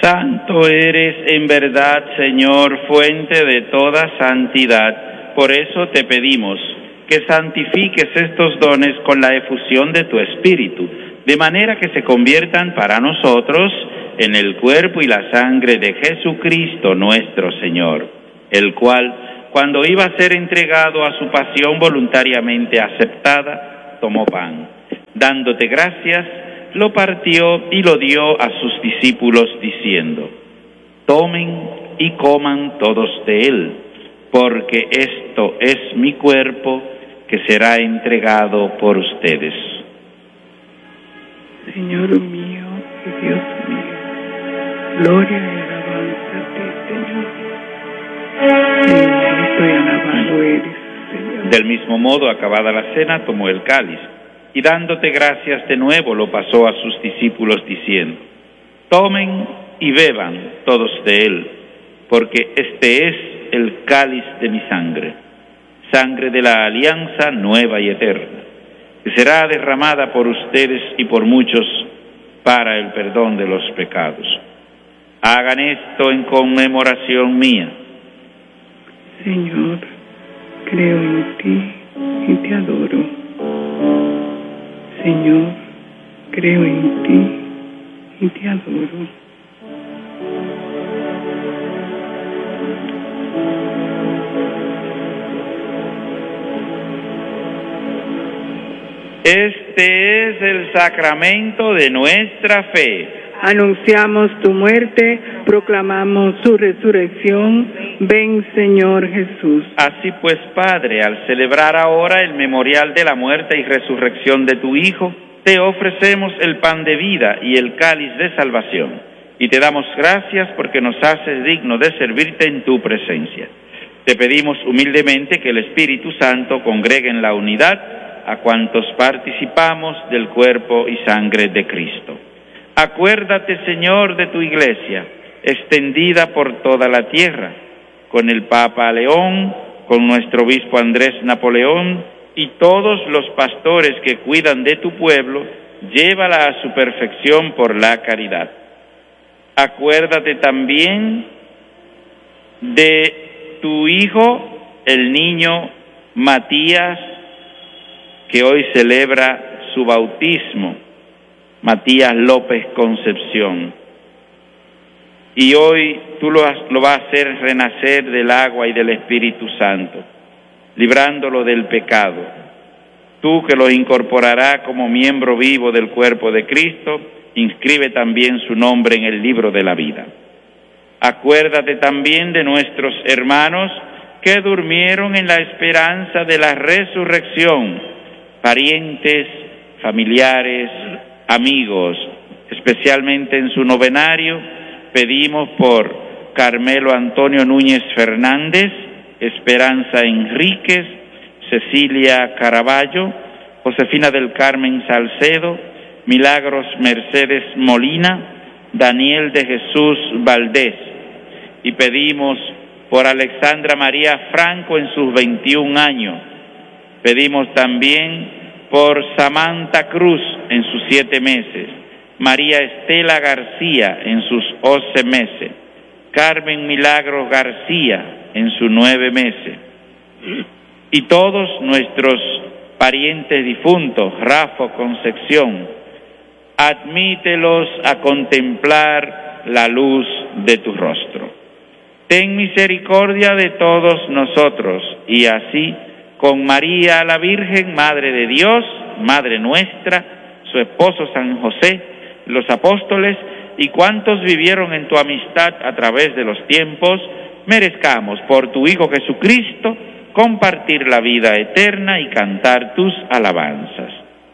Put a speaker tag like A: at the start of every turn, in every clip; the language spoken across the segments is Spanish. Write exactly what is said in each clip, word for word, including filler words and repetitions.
A: Santo eres en verdad, Señor, fuente de toda santidad. Por eso te pedimos que santifiques estos dones con la efusión de tu Espíritu, de manera que se conviertan para nosotros en el cuerpo y la sangre de Jesucristo nuestro Señor, el cual, cuando iba a ser entregado a su pasión voluntariamente aceptada, tomó pan. Dándote gracias, lo partió y lo dio a sus discípulos diciendo: tomen y coman todos de él, porque esto es mi cuerpo que será entregado por ustedes.
B: Señor mío y Dios mío, gloria y alabanza a ti, Señor. Bendito y alabado eres, Señor.
A: Del mismo modo, acabada la cena, tomó el cáliz, y dándote gracias de nuevo lo pasó a sus discípulos diciendo: tomen y beban todos de él, porque este es el cáliz de mi sangre, sangre de la alianza nueva y eterna, que será derramada por ustedes y por muchos para el perdón de los pecados. Hagan esto en conmemoración mía.
B: Señor, creo en ti y te adoro. Señor, creo en ti y te adoro.
A: Este es el sacramento de nuestra fe.
B: Anunciamos tu muerte, proclamamos su resurrección. Ven, Señor Jesús.
A: Así pues, Padre, al celebrar ahora el memorial de la muerte y resurrección de tu Hijo, te ofrecemos el pan de vida y el cáliz de salvación, y te damos gracias porque nos haces digno de servirte en tu presencia. Te pedimos humildemente que el Espíritu Santo congregue en la unidad a cuantos participamos del cuerpo y sangre de Cristo. Acuérdate, Señor, de tu Iglesia, extendida por toda la tierra, con el Papa León, con nuestro obispo Andrés Napoleón y todos los pastores que cuidan de tu pueblo, llévala a su perfección por la caridad. Acuérdate también de tu hijo, el niño Matías, que hoy celebra su bautismo, Matías López Concepción. Y hoy tú lo, has, lo vas a hacer renacer del agua y del Espíritu Santo, librándolo del pecado. Tú que lo incorporarás como miembro vivo del cuerpo de Cristo, inscribe también su nombre en el libro de la vida. Acuérdate también de nuestros hermanos que durmieron en la esperanza de la resurrección, parientes, familiares, amigos. Especialmente en su novenario pedimos por Carmelo Antonio Núñez Fernández, Esperanza Enríquez, Cecilia Caraballo, Josefina del Carmen Salcedo, Milagros Mercedes Molina, Daniel de Jesús Valdés, y pedimos por Alexandra María Franco en sus veintiún años. Pedimos también por Samantha Cruz en sus siete meses, María Estela García en sus once meses, Carmen Milagros García en sus nueve meses, y todos nuestros parientes difuntos, Rafa Concepción, admítelos a contemplar la luz de tu rostro. Ten misericordia de todos nosotros, y así, con María la Virgen, Madre de Dios, Madre nuestra, su esposo San José, los apóstoles y cuantos vivieron en tu amistad a través de los tiempos, merezcamos por tu Hijo Jesucristo compartir la vida eterna y cantar tus alabanzas.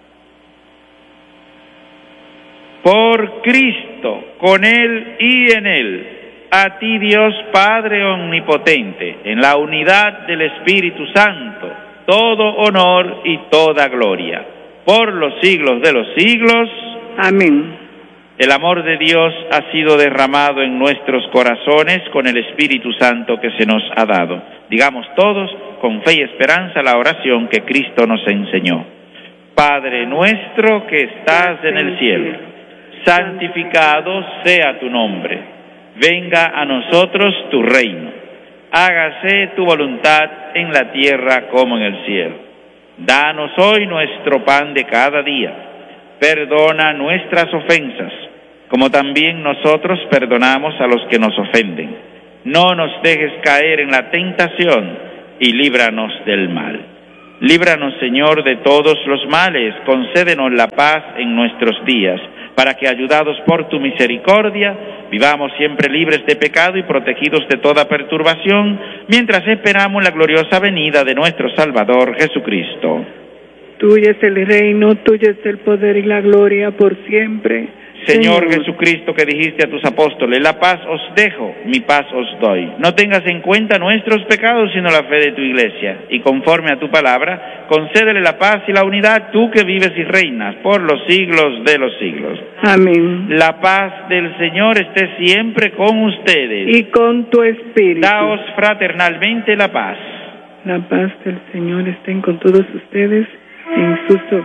A: Por Cristo, con Él y en Él, a ti Dios Padre Omnipotente, en la unidad del Espíritu Santo, todo honor y toda gloria, por los siglos de los siglos.
B: Amén.
A: El amor de Dios ha sido derramado en nuestros corazones con el Espíritu Santo que se nos ha dado. Digamos todos, con fe y esperanza, la oración que Cristo nos enseñó. Padre nuestro que estás en el cielo, santificado sea tu nombre. Venga a nosotros tu reino. Hágase tu voluntad en la tierra como en el cielo. Danos hoy nuestro pan de cada día. Perdona nuestras ofensas, como también nosotros perdonamos a los que nos ofenden. No nos dejes caer en la tentación y líbranos del mal. Líbranos, Señor, de todos los males. Concédenos la paz en nuestros días, para que, ayudados por tu misericordia, vivamos siempre libres de pecado y protegidos de toda perturbación, mientras esperamos la gloriosa venida de nuestro Salvador Jesucristo.
B: Tuyo es el reino, tuyo es el poder y la gloria por siempre.
A: Señor Jesucristo, que dijiste a tus apóstoles, la paz os dejo, mi paz os doy. No tengas en cuenta nuestros pecados, sino la fe de tu iglesia. Y conforme a tu palabra, concédele la paz y la unidad, tú que vives y reinas por los siglos de los siglos.
B: Amén.
A: La paz del Señor esté siempre con ustedes.
B: Y con tu espíritu.
A: Daos fraternalmente la paz.
B: La paz del Señor esté con todos ustedes en sus hogares.